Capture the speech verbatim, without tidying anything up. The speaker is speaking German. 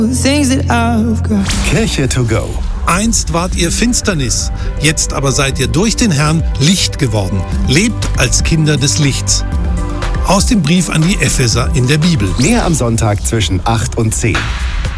Kirche to go. Einst wart ihr Finsternis, jetzt aber seid ihr durch den Herrn Licht geworden. Lebt als Kinder des Lichts. Aus dem Brief an die Epheser in der Bibel. Mehr am Sonntag zwischen acht und zehn.